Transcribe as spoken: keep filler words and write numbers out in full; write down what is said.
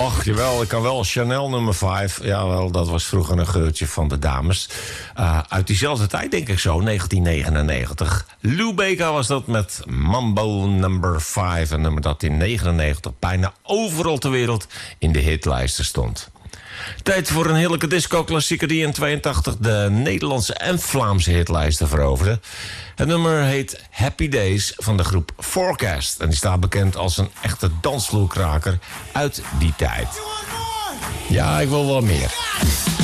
Och, jawel, ik kan wel. Chanel nummer vijf. Jawel, dat was vroeger een geurtje van de dames. Uh, uit diezelfde tijd, denk ik zo, negentien negenennegentig. Lou Bega was dat met Mambo number vijf. Een nummer dat in negenennegentig bijna overal ter wereld in de hitlijsten stond. Tijd voor een heerlijke disco-klassieker die in tweeëntachtig de Nederlandse en Vlaamse hitlijsten veroverde. Het nummer heet Happy Days van de groep Forecast. En die staat bekend als een echte dansvloerkraker uit die tijd. Ja, ik wil wel meer.